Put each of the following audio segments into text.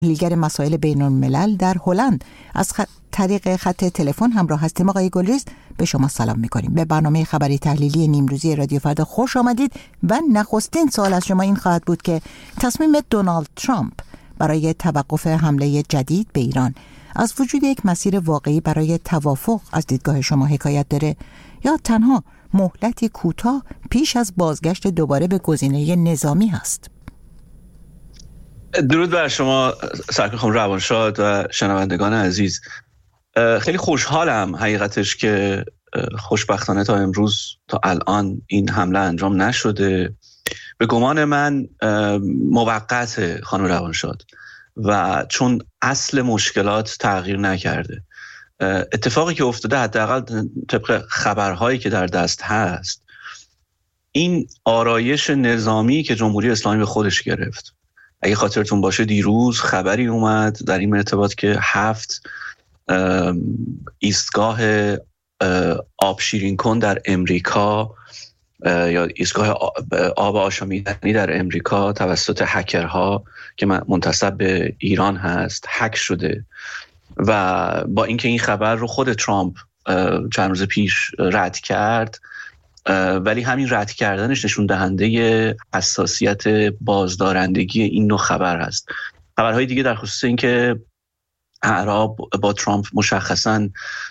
تحلیلگر مسائل بین الملل در هلند از طریق خط تلفن همراه هستیم. آقای گلریز، به شما سلام می‌کنیم. به برنامه خبری تحلیلی نیمروزی رادیو فردا خوش آمدید و نخستین سوال از شما این خواهد بود که تصمیم دونالد ترامپ برای توقف حمله جدید به ایران از وجود یک مسیر واقعی برای توافق از دیدگاه شما حکایت داره یا تنها مهلتی کوتاه پیش از بازگشت دوباره به گزینه نظامی هست؟ درود بر شما سرکار خانم روانشاد و شنوندگان عزیز. خیلی خوشحالم حقیقتش که خوشبختانه تا امروز تا الان این حمله انجام نشده. به گمان من موقت خانم روانشاد و چون اصل مشکلات تغییر نکرده. اتفاقی که افتاده حداقل طبق خبرهایی که در دست هست این آرایش نظامی که جمهوری اسلامی به خودش گرفت. اگه خاطرتون باشه دیروز خبری اومد در این ارتباط که 7 ایستگاه آب شیرین کن در امریکا یا ایستگاه آب آشامیدنی در امریکا توسط هکرها که منتسب به ایران هست هک شده و با اینکه این خبر رو خود ترامپ چند روز پیش رد کرد، ولی همین رد کردنش نشون دهنده حساسیت بازدارندگی این نوع خبر هست. خبرهای دیگه در خصوص این که اعراب با ترامپ مشخصاً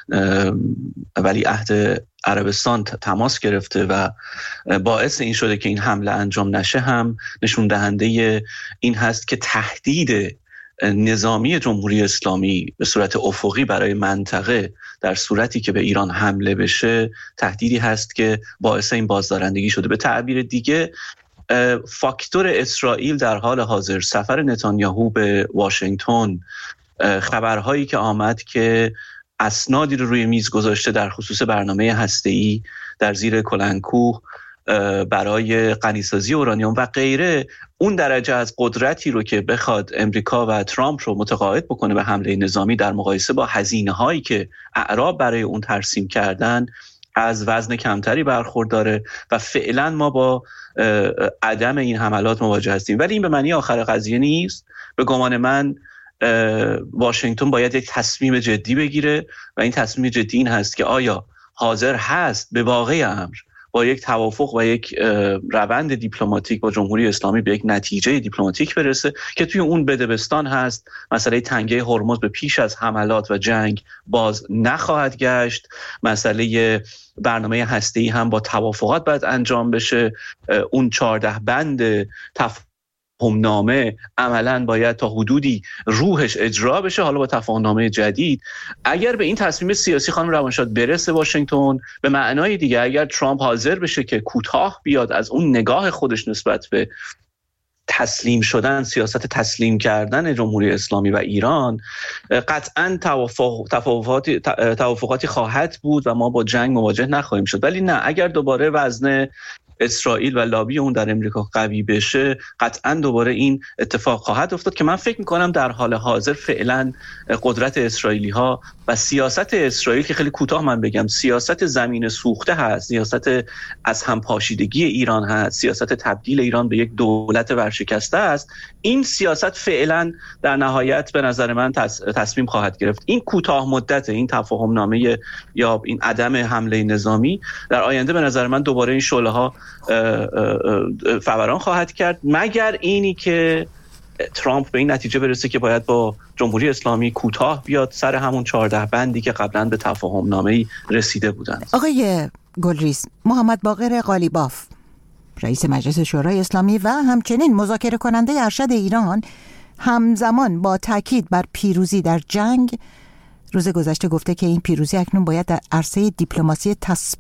ولیعهد عربستان تماس گرفته و باعث این شده که این حمله انجام نشه هم نشون دهنده این هست که تهدید نظامی جمهوری اسلامی به صورت افقی برای منطقه در صورتی که به ایران حمله بشه تهدیدی هست که باعث این بازدارندگی شده. به تعبیر دیگه فاکتور اسرائیل در حال حاضر، سفر نتانیاهو به واشنگتن، خبرهایی که آمد که اسنادی رو روی میز گذاشته در خصوص برنامه هسته‌ای در زیر کلنکوه برای غنیسازی اورانیوم و غیره، اون درجه از قدرتی رو که بخواد امریکا و ترامپ رو متقاعد بکنه به حمله نظامی در مقایسه با هزینه‌هایی که اعراب برای اون ترسیم کردن از وزن کمتری برخورداره و فعلا ما با عدم این حملات مواجه هستیم. ولی این به معنی آخر قضیه نیست. به گمان من واشنگتن باید یک تصمیم جدی بگیره و این تصمیم جدی این هست که آیا حاضر هست به واقع امر با یک توافق و یک روند دیپلماتیک با جمهوری اسلامی به یک نتیجه دیپلماتیک برسه که توی اون بدبستان هست مسئله تنگه هرمز به پیش از حملات و جنگ باز نخواهد گشت. مسئله برنامه هسته‌ای هم با توافقات باید انجام بشه. اون 14 بند تفاهمنامه عملاً باید تا حدودی روحش اجرا بشه. حالا با تفاهمنامه جدید اگر به این تصمیم سیاسی خانم روانشاد برسه واشنگتن، به معنای دیگه اگر ترامپ حاضر بشه که کوتاه بیاد از اون نگاه خودش نسبت به تسلیم شدن، سیاست تسلیم کردن جمهوری اسلامی و ایران، قطعاً توافقاتی خواهد بود و ما با جنگ مواجه نخواهیم شد. ولی نه، اگر دوباره وزن اسرائیل و لابی اون در امریکا قوی بشه قطعاً دوباره این اتفاق خواهد افتاد که من فکر میکنم در حال حاضر فعلا قدرت اسرائیلی ها و سیاست اسرائیل که خیلی کوتاه من بگم سیاست زمین سوخته هست، سیاست از هم پاشیدگی ایران هست، سیاست تبدیل ایران به یک دولت ورشکسته است. این سیاست فعلا در نهایت به نظر من تصمیم خواهد گرفت. این کوتاه مدت این تفاهم نامه یا این عدم حمله نظامی در آینده به نظر من دوباره این شعله ها فوران خواهد کرد، مگر اینی که ترامپ به این نتیجه برسه که باید با جمهوری اسلامی کوتاه بیاد سر همون 14 بندی که قبلا به تفاهم نامه‌ای رسیده بودند. آقای گلریز، محمد باقر قالیباف رئیس مجلس شورای اسلامی و همچنین مذاکره کننده ارشد ایران همزمان با تاکید بر پیروزی در جنگ روز گذشته گفته که این پیروزی اکنون باید در عرصه دیپلماسی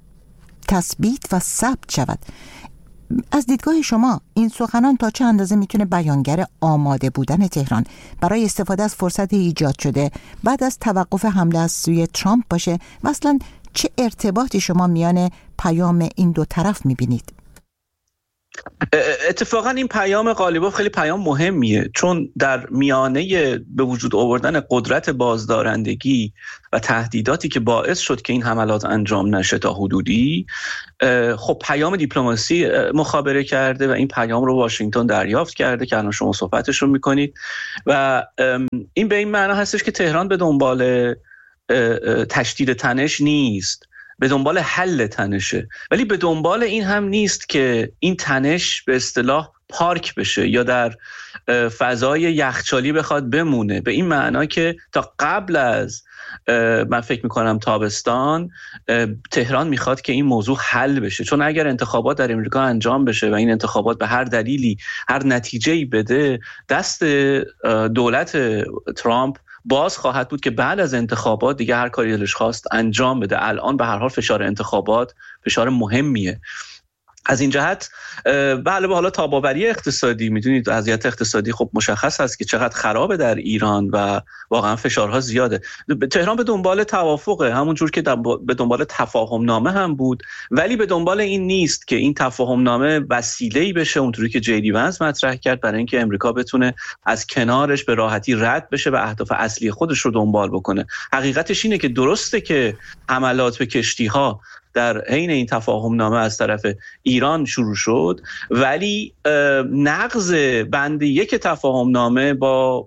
تثبیت و ثبت شود. از دیدگاه شما این سخنان تا چه اندازه میتونه بیانگر آماده بودن تهران برای استفاده از فرصت ایجاد شده بعد از توقف حمله از سوی ترامپ باشه و اصلا چه ارتباطی شما میان پیام این دو طرف میبینید؟ اتفاقا این پیام قالیباف خیلی پیام مهمیه، چون در میانه به وجود آوردن قدرت بازدارندگی و تهدیداتی که باعث شد که این حملات انجام نشه تا حدودی، خب پیام دیپلماسی مخابره کرده و این پیام رو واشنگتن دریافت کرده که الان شما صحبتش رو میکنید و این به این معنا هستش که تهران به دنبال تشدید تنش نیست، به دنبال حل تنشه، ولی به دنبال این هم نیست که این تنش به اصطلاح پارک بشه یا در فضای یخچالی بخواد بمونه، به این معنا که تا قبل از من فکر میکنم تابستان تهران میخواد که این موضوع حل بشه، چون اگر انتخابات در امریکا انجام بشه و این انتخابات به هر دلیلی هر نتیجه‌ای بده، دست دولت ترامپ باز خواهد بود که بعد از انتخابات دیگه هر کاری دلش خواست انجام بده. الان به هر حال فشار انتخابات فشار مهمیه. از این جهت بله، حالا تاباوری اقتصادی، میدونید وضعیت اقتصادی خب مشخص هست که چقدر خرابه در ایران و واقعا فشارها زیاده. تهران به دنبال توافقه، همون جور که به دنبال تفاهم نامه هم بود، ولی به دنبال این نیست که این تفاهم نامه وسیله‌ای بشه، اونطوری که جی ونس مطرح کرد، برای اینکه امریکا بتونه از کنارش به راحتی رد بشه و اهداف اصلی خودش رو دنبال بکنه. حقیقتش اینه که درسته که حملات به کشتی‌ها در حین این تفاهم نامه از طرف ایران شروع شد، ولی نقض بند 1 تفاهم نامه با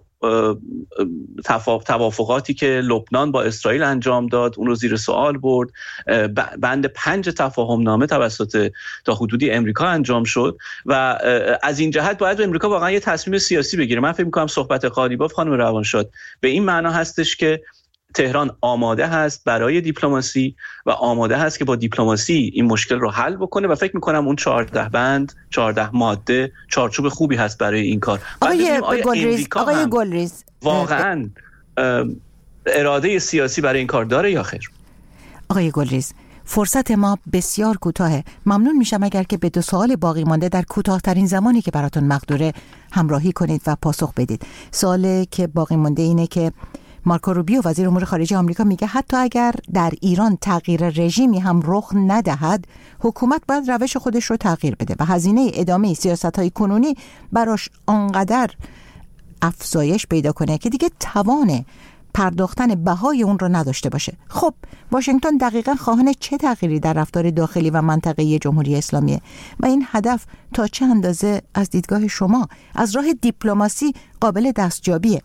توافقاتی که لبنان با اسرائیل انجام داد اون رو زیر سوال برد، بند 5 تفاهم نامه توسط تا حدودی امریکا انجام شد و از این جهت باید امریکا واقعا یه تصمیم سیاسی بگیره. من فکر می‌کنم صحبت قالیباف خانم روانشاد به این معنا هستش که تهران آماده هست برای دیپلماسی و آماده هست که با دیپلماسی این مشکل رو حل بکنه و فکر میکنم اون 14 بند 14 ماده چارچوب خوبی هست برای این کار. آقای گلریز واقعا اراده سیاسی برای این کار داره یا خیر؟ آقای گلریز، فرصت ما بسیار کوتاهه. ممنون میشم اگر که به 2 سوال باقی مانده در کوتاه‌ترین زمانی که براتون مقدوره همراهی کنید و پاسخ بدید. سوالی که باقی مانده اینه که مارکو روبیو وزیر امور خارجه آمریکا میگه حتی اگر در ایران تغییر رژیمی هم رخ ندهد، حکومت باید روش خودش رو تغییر بده و هزینه ادامه سیاست‌های کنونی براش آنقدر افزایش پیدا کنه که دیگه توان پرداختن بهای اون رو نداشته باشه. خب واشنگتن دقیقاً خواهان چه تغییری در رفتار داخلی و منطقه‌ای جمهوری اسلامیه و این هدف تا چه اندازه از دیدگاه شما از راه دیپلماسی قابل دستیابیه؟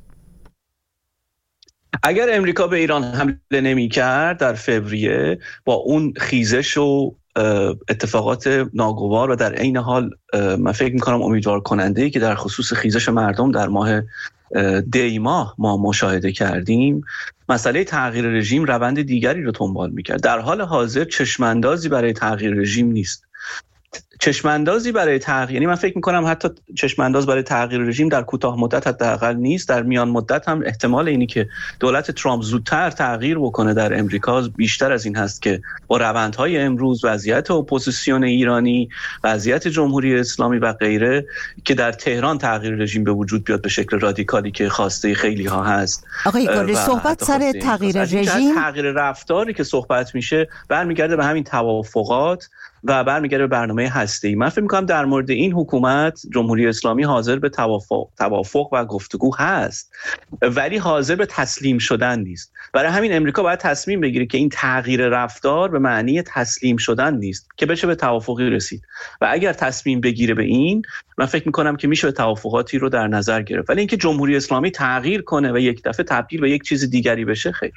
اگر امریکا به ایران حمله نمی‌کرد در فوریه، با اون خیزش و اتفاقات ناگوار و در عین حال من فکر می‌کنم امیدوار کننده‌ای که در خصوص خیزش مردم در ماه دی ماه ما مشاهده کردیم، مسئله تغییر رژیم روند دیگری رو دنبال می‌کرد. در حال حاضر چشم‌اندازی برای تغییر رژیم نیست. چشماندازی برای تغییر، یعنی من فکر میکنم حتی چشمانداز برای تغییر رژیم در کوتاه مدت حداقل نیست، در میان مدت هم احتمال اینی که دولت ترامپ زودتر تغییر بکنه در امریکا بیشتر از این هست که با روندهای امروز، وضعیت اپوزیسیون ایرانی، وضعیت جمهوری اسلامی و غیره، که در تهران تغییر رژیم به وجود بیاد به شکل رادیکالی که خواسته خیلی ها هست. آقای گلریز، صحبت سر تغییر رژیم، تغییر رفتاری که صحبت میشه برمیگرده به همین توافقات و برمیگرده به برنامه هسته‌ای. من فکر می‌کنم در مورد این حکومت جمهوری اسلامی حاضر به توافق و گفتگو هست، ولی حاضر به تسلیم شدن نیست. برای همین امریکا باید تصمیم بگیره که این تغییر رفتار به معنی تسلیم شدن نیست که بشه به توافقی رسید، و اگر تصمیم بگیره به این، من فکر می‌کنم که میشه به توافقاتی رو در نظر گرفت. ولی اینکه جمهوری اسلامی تغییر کنه و یک دفعه تبدیل به یک چیز دیگری بشه، خیر.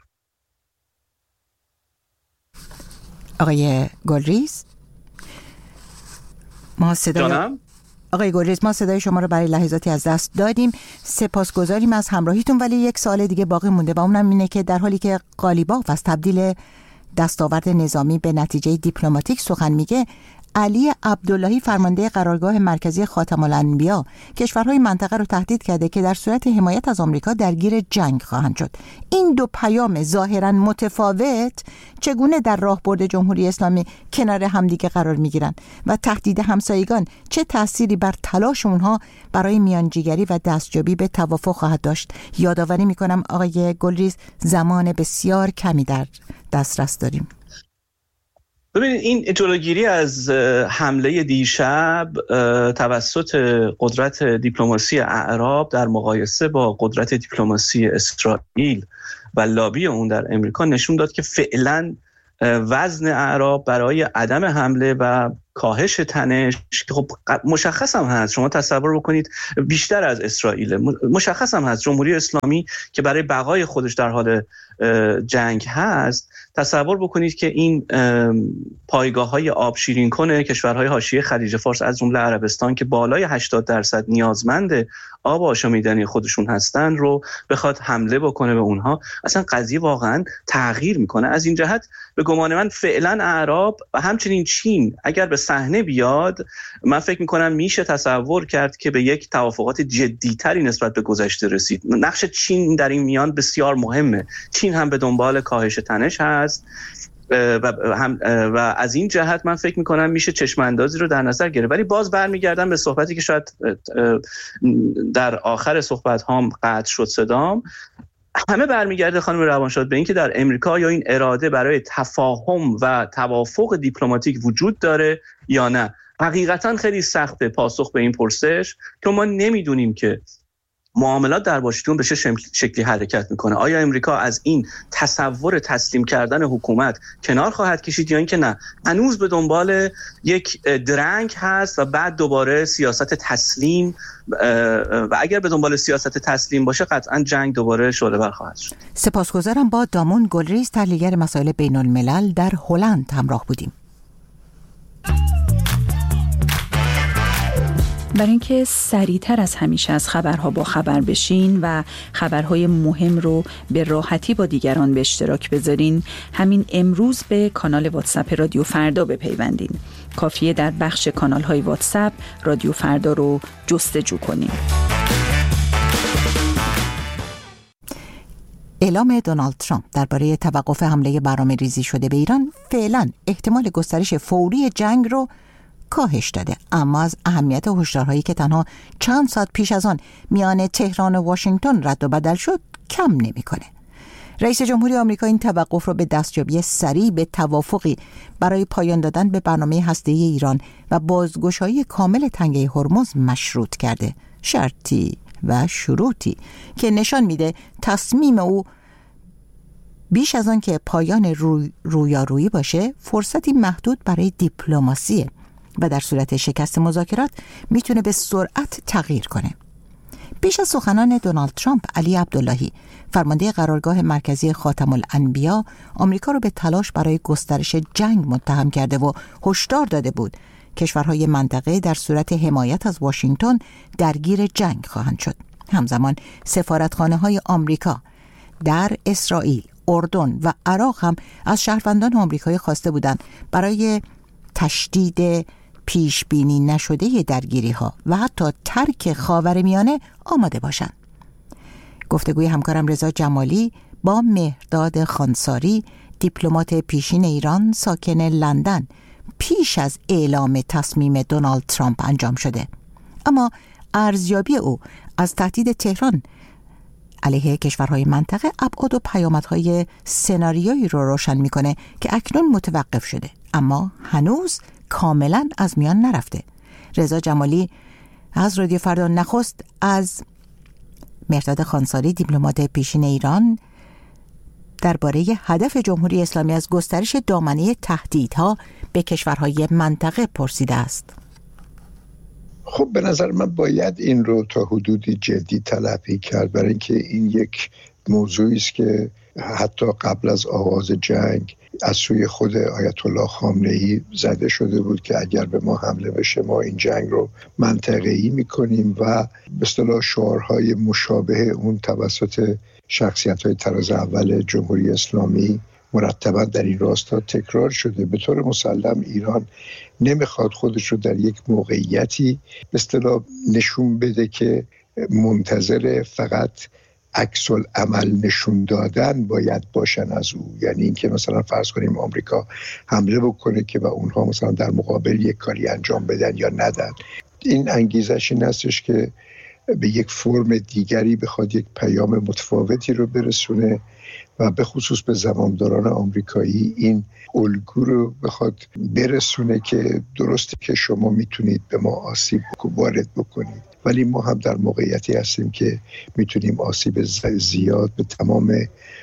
آقای گلریز، آقای گلریز، ما صدای شما رو برای لحظاتی از دست دادیم. سپاسگزاریم از همراهیتون، ولی یک سوال دیگه باقی مونده و اونم اینه که در حالی که قالیباف از تبدیل دستاورد نظامی به نتیجه دیپلماتیک سخن میگه، علی عبداللهی فرمانده قرارگاه مرکزی خاتم الانبیا کشورهای منطقه رو تهدید کرده که در صورت حمایت از آمریکا درگیر جنگ خواهند شد. این دو پیام ظاهراً متفاوت چگونه در راهبرد جمهوری اسلامی کنار همدیگه قرار میگیرن و تهدید همسایگان چه تأثیری بر تلاش اونها برای میانجیگری و دستیابی به توافق خواهد داشت؟ یادآوری میکنم آقای گلریز زمان بسیار کمی در دسترس داریم. ببینید این جلوگیری از حمله دیشب توسط قدرت دیپلماسی اعراب در مقایسه با قدرت دیپلماسی اسرائیل و لابی اون در امریکا نشون داد که فعلا وزن اعراب برای عدم حمله و کاهش تنش که خب مشخص هم هست، شما تصور بکنید بیشتر از اسرائیل مشخص هم هست جمهوری اسلامی که برای بقای خودش در حال جنگ هست، تصور بکنید که این پایگاه‌های آب شیرین کنه کشورهای حاشیه خلیج فارس از جمله عربستان که بالای 80% نیازمند آب آشامیدنی خودشون هستن رو بخواد حمله بکنه به اونها، اصلا قضیه واقعا تغییر میکنه. از این جهت به گمان من فعلا اعراب و همچنین چین اگر به صحنه بیاد، من فکر میکنم میشه تصور کرد که به یک توافقات جدیتری نسبت به گذشته رسید. نقش چین در این میان بسیار مهمه. چین هم به دنبال کاهش تنش هست و از این جهت من فکر میکنم میشه چشم اندازی رو در نظر گرفت. ولی باز برمیگردم به صحبتی که شاید در آخر صحبت هام قطع شد صدام، همه برمیگرده خانم روانشاد به این که در امریکا یا این اراده برای تفاهم و توافق دیپلماتیک وجود داره یا نه. حقیقتا خیلی سخته پاسخ به این پرسش که ما نمیدونیم که معاملات در واشنگتن به چه شکلی حرکت میکنه. آیا امریکا از این تصور تسلیم کردن حکومت کنار خواهد کشید یا اینکه نه هنوز به دنبال یک درنگ هست و بعد دوباره سیاست تسلیم، و اگر به دنبال سیاست تسلیم باشه قطعا جنگ دوباره شعله ور خواهد شد. سپاسگزارم. با دامون گلریز، تحلیلگر مسائل بین الملل، در هلند همراه بودیم. برای اینکه سریعتر از همیشه از خبرها با خبر بشین و خبرهای مهم رو به راحتی با دیگران به اشتراک بذارین، همین امروز به کانال واتساپ رادیو فردا بپیوندین. کافیه در بخش کانال‌های واتساپ رادیو فردا رو جستجو کنین. اعلام دونالد ترامپ درباره توقف حمله برنامه‌ریزی شده به ایران فعلا احتمال گسترش فوری جنگ رو کاهش داده، اما از اهمیت هشدارهایی که تنها چند ساعت پیش از آن میان تهران و واشنگتن رد و بدل شد کم نمی‌کنه. رئیس جمهوری آمریکا این توقف را به دستیابی سریع به توافقی برای پایان دادن به برنامه هسته‌ای ایران و بازگشایی کامل تنگه هرمز مشروط کرده، شرطی و شروطی که نشان میده تصمیم او بیش از آن که پایان رویارویی باشه فرصتی محدود برای دیپلماسیه و در صورت شکست مذاکرات میتونه به سرعت تغییر کنه. پیش از سخنان دونالد ترامپ، علی عبداللهی، فرمانده قرارگاه مرکزی خاتم الانبیا، آمریکا رو به تلاش برای گسترش جنگ متهم کرده و هشدار داده بود کشورهای منطقه در صورت حمایت از واشنگتن درگیر جنگ خواهند شد. همزمان سفارتخانه‌های آمریکا در اسرائیل، اردن و عراق هم از شهروندان آمریکایی خواسته بودند برای تشدید پیش بینی نشده درگیری ها و حتی ترک خاورمیانه آماده باشند. گفتگوی همکارم رضا جمالی با مهرداد خانساری، دیپلمات پیشین ایران ساکن لندن، پیش از اعلام تصمیم دونالد ترامپ انجام شده. اما ارزیابی او از تهدید تهران علیه کشورهای منطقه ابعاد و پیامدهای سناریویی رو روشن میکنه که اکنون متوقف شده اما هنوز کاملا از میان نرفته. رضا جمالی از رادیو فردا نخست از مهرداد خانساری، دیپلمات پیشین ایران، درباره هدف جمهوری اسلامی از گسترش دامنه تهدیدها به کشورهای منطقه پرسیده است. خب به نظر من باید این رو تا حدودی جدی تلقی کرد، برای اینکه این یک موضوعی است که حتی قبل از آغاز جنگ از سوی خود آیت الله خامنه‌ای زده شده بود که اگر به ما حمله بشه ما این جنگ رو منطقه‌ای می‌کنیم و به اصطلاح شعارهای مشابه اون توسط شخصیت‌های طراز اول جمهوری اسلامی مرتبا در این راستا تکرار شده. به طور مسلم ایران نمیخواد خودش رو در یک موقعیتی به اصطلاح نشون بده که منتظر فقط عکس العمل نشون دادن باید باشن از او، یعنی اینکه مثلا فرض کنیم آمریکا حمله بکنه که و اونها مثلا در مقابل یک کاری انجام بدن یا ندن. این انگیزش این هستش که به یک فرم دیگری بخواد یک پیام متفاوتی رو برسونه و به خصوص به زمامداران آمریکایی این الگو رو بخواد برسونه که درسته که شما میتونید به ما آسیب وارد بکنید، ولی ما هم در موقعیتی هستیم که میتونیم آسیب زیاد به تمام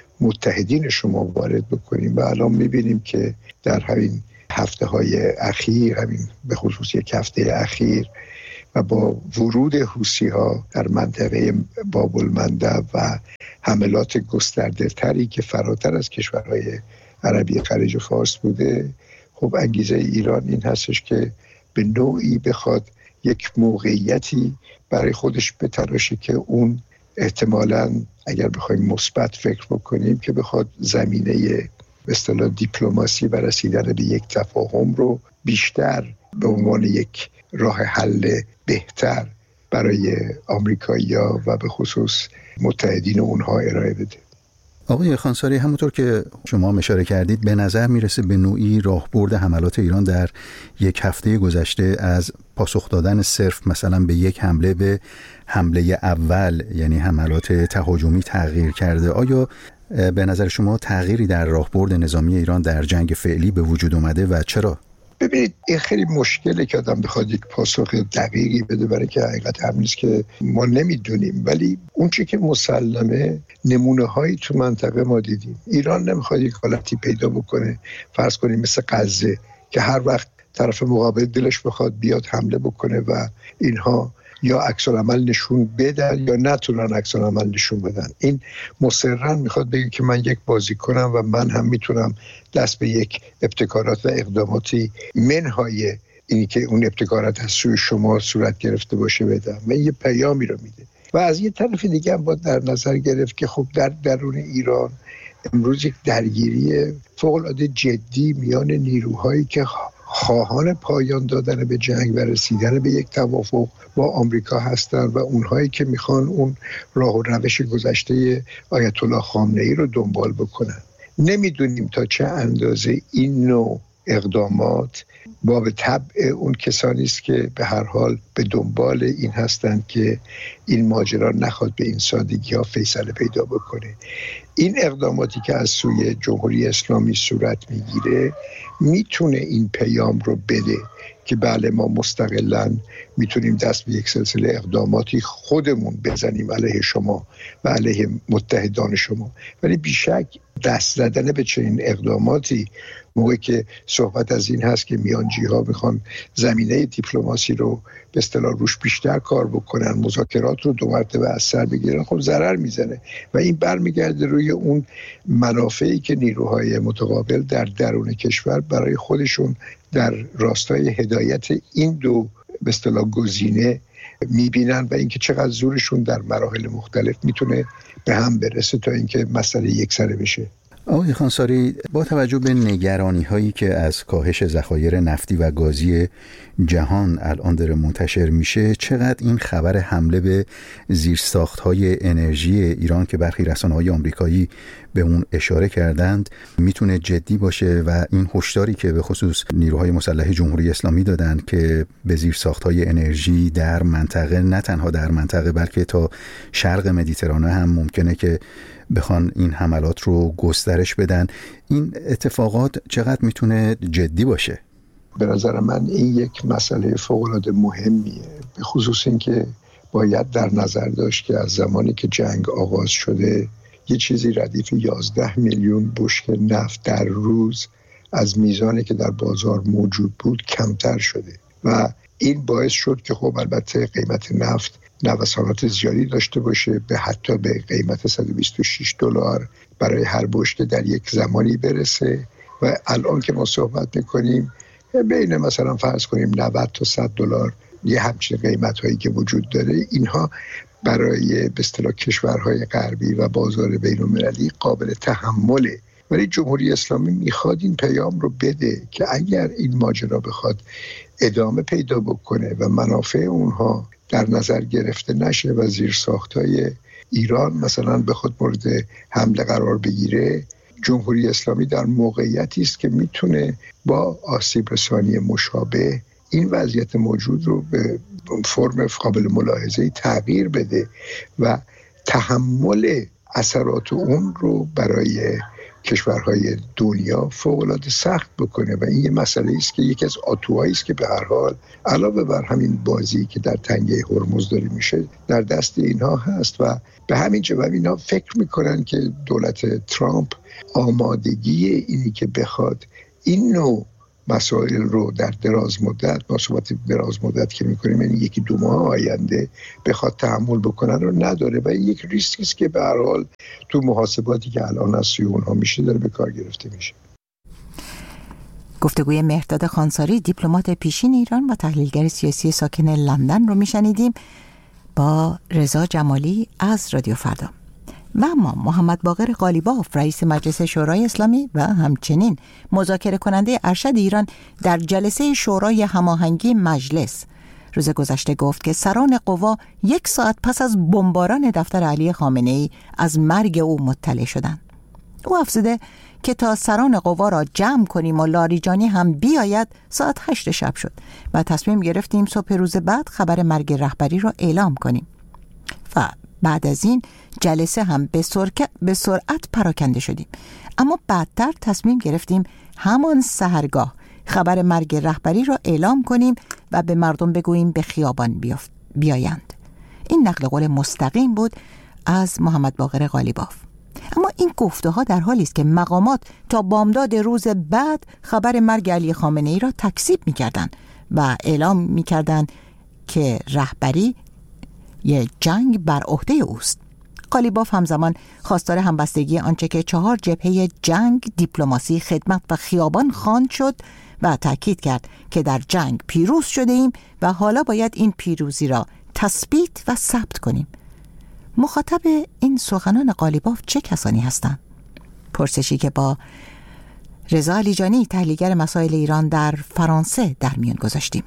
متحدین شما وارد بکنیم. و الان میبینیم که در همین هفته‌های اخیر، همین به خصوص یک هفته اخیر و با ورود حوثی‌ها در منطقه باب المندب و حملات گسترده تری که فراتر از کشورهای عربی خلیج فارس بوده، خب انگیزه ایران این هستش که به نوعی بخواد یک موقعیتی برای خودش بتراشه که اون احتمالاً اگر بخوایم مثبت فکر بکنیم که بخواد زمینه به اصطلاح دیپلماسی و رسیدن به یک تفاهم رو بیشتر به عنوان یک راه حل بهتر برای آمریکایی‌ها و به خصوص متحدین اونها ارائه بده. آقای خانساری، همونطور که شما اشاره کردید به نظر میرسه به نوعی راهبرد حملات ایران در یک هفته گذشته از پاسخ دادن صرف مثلا به یک حمله به حمله اول، یعنی حملات تهاجمی، تغییر کرده. آیا به نظر شما تغییری در راهبرد نظامی ایران در جنگ فعلی به وجود اومده و چرا؟ ببینید این خیلی مشکله که آدم بخواد یک پاسخ دقیقی بده، برای که حقیقت هم نیست که ما نمیدونیم، ولی اون چی که مسلمه نمونه هایی تو منطقه ما دیدیم. ایران نمیخواد یک حالتی پیدا بکنه فرض کنیم مثل غزه که هر وقت طرف مقابل دلش بخواد بیاد حمله بکنه و اینها یا عکس العمل نشون بدن یا نتونن عکس العمل نشون بدن. این مصرراً میخواد بگه که من یک بازیکنم و من هم میتونم دست به یک ابتکارات و اقداماتی منهای اینی که اون ابتکارات از سوی شما صورت گرفته باشه بدم. من یه پیامی رو میده. و از یه طرف دیگه هم باید در نظر گرفت که خب در درون ایران امروز یک درگیری فوق‌العاده جدی میان نیروهایی که خواهان پایان دادن به جنگ و رسیدن به یک توافق با آمریکا هستند و اونهایی که میخوان اون راه و روش گذشته آیت الله خامنه‌ای رو دنبال بکنن. نمیدونیم تا چه اندازه این نوع اقدامات باب طبع اون کسانی است که به هر حال به دنبال این هستند که این ماجرا نخواد به این سادگی ها فیصله پیدا بکنه. این اقداماتی که از سوی جمهوری اسلامی صورت میگیره میتونه این پیام رو بده که بله ما مستقلاً میتونیم دست به یک سلسله اقداماتی خودمون بزنیم علیه شما و علیه متحدان شما، ولی بیشک دست زدن به چنین اقداماتی موقعی که صحبت از این هست که میانجی‌ها میخوان زمینه دیپلماسی رو به اصطلاح روش بیشتر کار بکنن، مذاکرات رو 2 مرتبه از سر بگیرن، خب ضرر میزنه و این برمیگرده روی اون منافعی که نیروهای متقابل در درون کشور برای خودشون در راستای هدایت این دو به اصطلاح گزینه میبینن و اینکه چقدر زورشون در مراحل مختلف میتونه به هم برسه تا اینکه مسئله یکسره بشه. آقای خانساری، با توجه به نگرانی هایی که از کاهش ذخایر نفتی و گازی جهان الان داره منتشر میشه، چقدر این خبر حمله به زیرساخت‌های انرژی ایران که برخی رسانه‌های آمریکایی به اون اشاره کردند میتونه جدی باشه و این هشداری که به خصوص نیروهای مسلح جمهوری اسلامی دادن که به زیرساخت‌های انرژی در منطقه، نه تنها در منطقه بلکه تا شرق مدیترانه هم ممکنه که بخوان این حملات رو گسترش بدن، این اتفاقات چقدر میتونه جدی باشه؟ به نظر من این یک مسئله فوق‌العاده مهمیه، به خصوص این که باید در نظر داشت که از زمانی که جنگ آغاز شده یه چیزی ردیف 11 میلیون بشکه نفت در روز از میزانی که در بازار موجود بود کمتر شده و این باعث شد که خب البته قیمت نفت نوسانات زیادی داشته باشه، به حتی به قیمت $126 برای هر بشکه در یک زمانی برسه و الان که ما صحبت میکنیم بین مثلا فرض کنیم 90 تا $100 یه همچین قیمت هایی که وجود داره، اینها برای به اصطلاح کشورهای غربی و بازار بین المللی قابل تحمله. ولی جمهوری اسلامی میخواد این پیام رو بده که اگر این ماجرا بخواد ادامه پیدا بکنه و منافع اونها در نظر گرفته نشه و زیرساخت‌های ایران مثلا بخواد مورد حمله قرار بگیره، جمهوری اسلامی در موقعیتی است که میتونه با آسیب رسانی مشابه این وضعیت موجود رو به فرم قابل ملاحظه‌ای تغییر بده و تحمل اثرات اون رو برای کشورهای دنیا فوق‌العاده سخت بکنه و این یه مسئله است که یکی از آتوهایی است که به هر حال علاوه بر همین بازی که در تنگه هرمز داره میشه در دست اینها هست و به همین جواب اینا فکر میکنن که دولت ترامپ آمادگی اینی که بخواد این نوع مسائل رو در دراز مدت، با صحبت دراز مدت که میکنیم یعنی یکی دو ماه آینده بخواد تحمل بکنن رو نداره و یک ریسکی است که به هر حال تو محاسباتی که الان از سوی اونها میشه داره به کار گرفته میشه. گفتگوی مهرداد خانساری، دیپلمات پیشین ایران و تحلیلگر سیاسی ساکن لندن رو میشنیدیم با رضا جمالی از رادیو فردا. و اما محمد باقر قالیباف رئیس مجلس شورای اسلامی و همچنین مذاکره کننده ارشد ایران در جلسه شورای هماهنگی مجلس روز گذشته گفت که سران قوا 1 ساعت پس از بمباران دفتر علی خامنه‌ای از مرگ او مطلع شدند. او افزوده که تا سران قوا را جمع کنیم و لاریجانی هم بیاید ساعت 8 شب شد و تصمیم گرفتیم صبح روز بعد خبر مرگ رهبری را اعلام کنیم و بعد از این جلسه هم به سرعت پراکنده شدیم، اما بعدتر تصمیم گرفتیم همان سحرگاه خبر مرگ رهبری را اعلام کنیم و به مردم بگوییم به خیابان بیایند. این نقل قول مستقیم بود از محمد باقر قالیباف. اما این گفته ها در حالی است که مقامات تا بامداد روز بعد خبر مرگ علی خامنه‌ای را تکذیب می‌کردند و اعلام می‌کردند که رهبری یه جنگ بر عهده اوست. قالیباف همزمان خواستار همبستگی آنچه که 4 جبهه جنگ، دیپلماسی، خدمت و خیابان خواند شد و تاکید کرد که در جنگ پیروز شده ایم و حالا باید این پیروزی را تثبیت و ثبت کنیم. مخاطب این سخنان قالیباف چه کسانی هستند؟ پرسشی که با رضا علیجانی تحلیلگر مسائل ایران در فرانسه در میان گذاشتیم.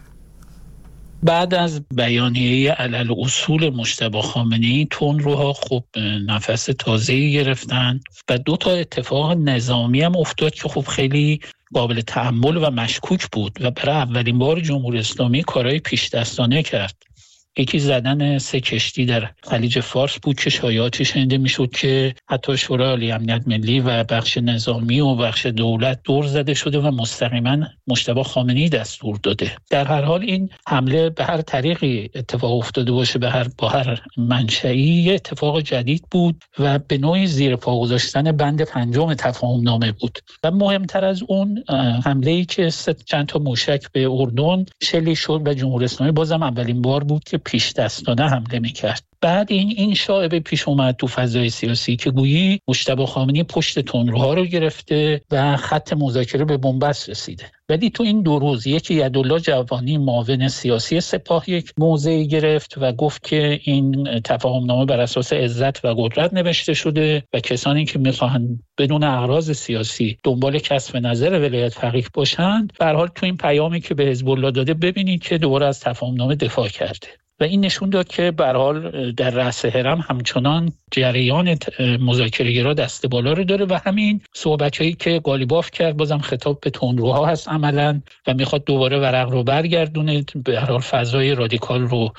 بعد از بیانیه علل اصول مجتبی خامنه‌ای تندروها خب نفس تازه‌ای گرفتن و 2 تا اتفاق نظامی هم افتاد که خب خیلی قابل تأمل و مشکوک بود و برای اولین بار جمهوری اسلامی کارهای پیش دستانه کرد. یکی زدن 3 کشتی در خلیج فارس بود که شایعاتی شنیده میشد که حتی شورای عالی امنیت ملی و بخش نظامی و بخش دولت دور زده شده و مستقیما مجتبی خامنه‌ای دستور داده. در هر حال این حمله به هر طریقی اتفاق افتاده باشه با هر منشئی اتفاق جدید بود و به نوعی زیر پا گذاشتن بند 5 تفاهم نامه بود. و مهمتر از اون حمله‌ای که چند تا موشک به اردن شلیک شد و جمهوری اسلامی بازم اولین بار بود که پیش دستانه حمله میکرد. بعد این شایعه پیش اومد تو فضای سیاسی که گویی مجتبی خامنه‌ای پشت تندروها رو گرفته و خط مذاکره به بنبست رسیده. ولی تو این 2 روز یکی یدالله جوانی معاون سیاسی سپاه یک موضعی گرفت و گفت که این تفاهمنامه بر اساس عزت و قدرت نوشته شده و کسانی که میخواهند بدون اغراض سیاسی دنبال کسب نظر ولایت فقیه باشند، به هر حال تو این پیامی که به حزب الله داده ببینید که دوباره از تفاهمنامه دفاع کرده. و این نشون داد که به هر حال در رأس هرم همچنان جریان مذاکره‌گرا دست بالا رو داره و همین صحبتایی که قالیباف کرد بازم خطاب به تندروها هست عملاً و میخواد دوباره ورق رو برگردونه، به هر حال فضای رادیکال رو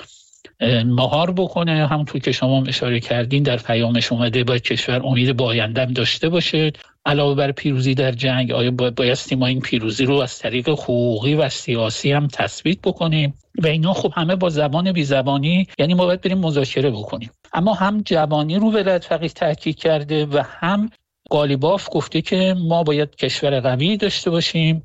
مهار بکنه. همونطور که شما اشاره کردین در پیامش اومده باید کشور امید به آینده داشته باشه. علاوه بر پیروزی در جنگ آیا بایستی ما این پیروزی رو از طریق حقوقی و سیاسی هم تثبیت بکنیم و اینا خب همه با زبان بی زبانی، یعنی ما باید بریم مذاکره بکنیم. اما هم جوانی رو ولایت فقیه تاکید کرده و هم قالیباف گفته که ما باید کشور قوی داشته باشیم.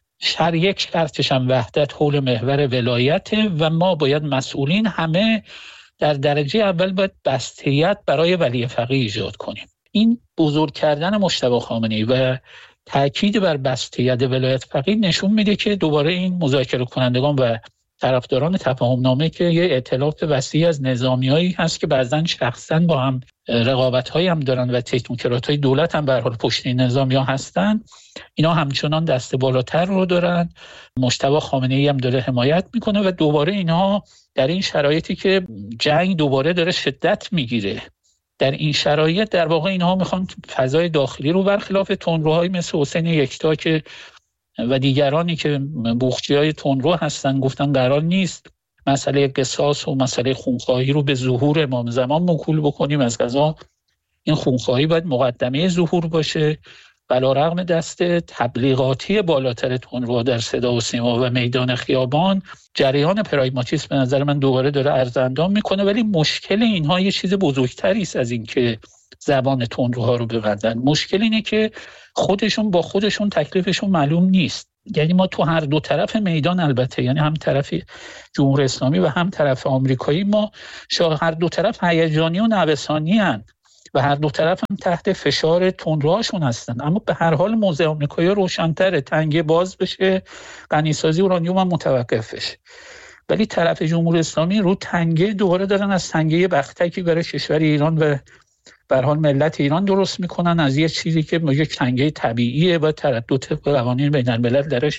یک شرطش هم وحدت حول محور ولایته و ما باید مسئولین همه در درجه اول باید بسته‌یت برای ولی فقیه ایجاد کنیم. این بزرگ کردن مجتبی خامنه‌ای و تاکید بر بسته‌یت ولایت فقیه نشون میده که دوباره این مذاکره کنندگان و طرفداران تفاهمنامه که یه ائتلاف وسیع از نظامیایی هست که بعضن شخصا با هم رقابت‌هایی هم دارن و تکنوکرات‌های دولت هم به هر حال پشت این نظامی‌ها هستن، اینا همچنان دست بالاتر رو دارن. مجتبی خامنه‌ای هم داره حمایت میکنه و دوباره اینها در این شرایطی که جنگ دوباره داره شدت میگیره، در این شرایط در واقع اینها میخوان فضای داخلی رو برخلاف تندروهای مثل حسین یکتا که و دیگرانی که بوختیای تندرو هستن گفتن قرار نیست مسئله قصاص و مسئله خونخواهی رو به ظهور امام زمان موکول بکنیم، از قضا این خونخواهی باید مقدمه ظهور باشه. علیرغم دست تبلیغاتی بالاتر تندرو در صدا و سیما و میدان خیابان، جریان پراگماتیسم به نظر من دوباره داره ارزاندام میکنه، ولی مشکل اینها یه چیز بزرگتری است از این که زبان تندروها رو ببندن. مشکل اینه که خودشون با خودشون تکلیفشون معلوم نیست. یعنی ما تو هر دو طرف میدان، البته یعنی هم طرف جمهوری اسلامی و هم طرف آمریکایی، ما هر دو طرف هیجانی و نوسانی هستند و هر دو طرف هم تحت فشار تندروهاشون هستن. اما به هر حال موضع آمریکایی روشن‌تره، تنگه باز بشه، غنیسازی اورانیوم هم متوقف بشه. ولی طرف جمهوری اسلامی رو تنگه دوباره دارن از تنگه بختکی برای کشور ایران و به هر حال ملت ایران درست میکنن، از یه چیزی که یک تنگه طبیعیه و تردد طبق قوانین بین الملل درش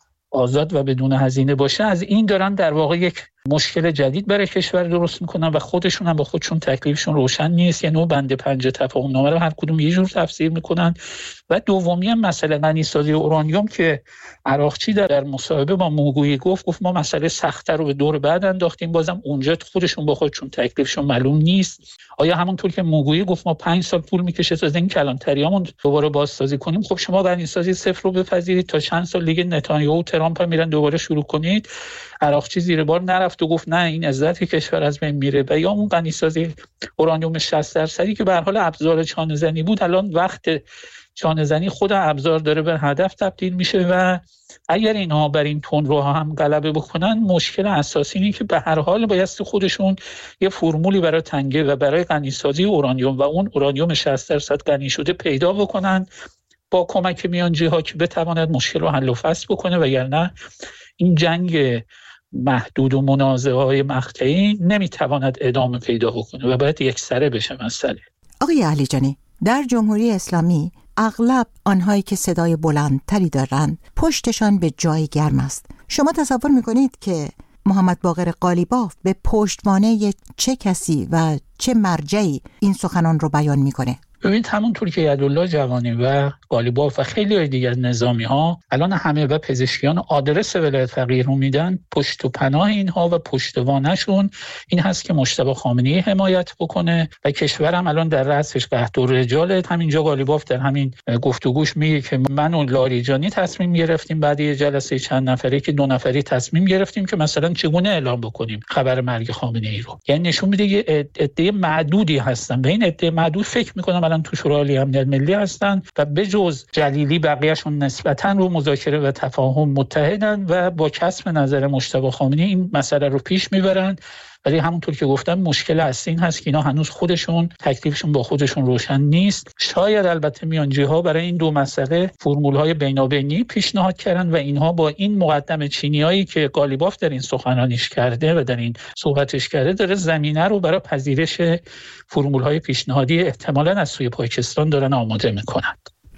آزاد و بدون هزینه باشه، از این دارن در واقع یک مشکل جدید برای کشور درست میکنن و خودشون هم با خودشون تکلیفشون روشن نیست. یعنی بند 5 تفاهم نامه رو هر کدوم یه جور تفسیر میکنن. و دومی هم مسئله غنیسازی اورانیوم که عراقچی در مصاحبه با موگویی گفت ما مسئله سخت‌تر رو به دور بعد انداختیم، بازم اونجا خودشون با خودشون تکلیفشون معلوم نیست. آیا همونطور که موگویی گفت ما 5 سال طول میکشه تا این کلانتریامون دوباره بازسازی کنیم، خب شما غنیسازی صفر رو بپذیرید تا چند سال دیگه نتانیاهو و ترامپ میرن دوباره شروع کنید. عراقچی زیر بار نرفت و گفت نه این عزت کشور از بین میره. و یا اون غنیسازی اورانیوم 60% که به هر حال ابزار چانه‌زنی بود، الان وقت چانه‌زنی خود ابزار داره به هدف تبدیل میشه و اگر اینها بر این تندروها هم غلبه بکنن، مشکل اساسی اینه که به هر حال باید خودشون یه فرمولی برای تنگه و برای غنیسازی اورانیوم و اون اورانیوم 60% غنی شده پیدا بکنن با کمک میانجی‌ها که بتواند مشکل رو حل و فصل بکنه، وگرنه این جنگ محدود و منازعه‌های مقطعی نمیتواند ادامه پیدا بکنه و باید یکسره بشه مسئله. آقای علیجانی، در جمهوری اسلامی اغلب آنهایی که صدای بلندتری دارند پشتشان به جای گرم است. شما تصور میکنید که محمد باقر قالیباف به پشتوانه چه کسی و چه مرجعی این سخنان رو بیان میکنه؟ ببینید همونطور که یدالله جوانی و قالیباف و خیلی دیگر نظامی ها الان همه و پزشکیان آدرس ولایت فقیه رو میدن، پشت و پناه اینها و پشتوانشون این هست که مجتبی خامنه‌ای حمایت بکنه و کشورم الان در رأسش قحط و رجاله. همینجا قالیباف در همین گفتگوش میگه که من و لاریجانی تصمیم گرفتیم بعد یه جلسه چند نفره که 2 نفری تصمیم گرفتیم که مثلا چگونه اعلام بکنیم خبر مرگ خامنه‌ای رو. یعنی نشون میده یه عده معدودی هستن و این عده معدود فکر میکنم الان تو شورای عالی امنیت ملی هستن و به جز جلیلی بقیه‌شون نسبتاً رو مذاکره و تفاهم متحدن و با کسب نظر مجتبی خامنه‌ای این مسئله رو پیش میبرن. ولی همونطور که گفتم مشکل اصلی این هست که اینا هنوز خودشون تکلیفشون با خودشون روشن نیست. شاید البته میانجی‌ها برای این دو مسئله فرمول‌های بینابینی پیشنهاد کردن و اینها با این مقدمه چینیایی که قالیباف در این سخنرانیش کرده و در این صحبتش کرده داره زمینه رو برای پذیرش فرمول‌های پیشنهادی احتمالاً از سوی پاکستان دارن آماده می‌کنند.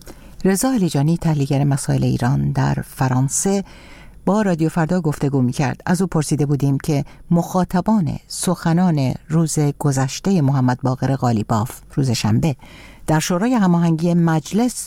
رضا علیجانی تحلیلگر مسائل ایران در فرانسه با رادیو فردا گفتگو می‌کرد. از او پرسیده بودیم که مخاطبان سخنان روز گذشته محمد باقر قالیباف روز شنبه در شورای هماهنگی مجلس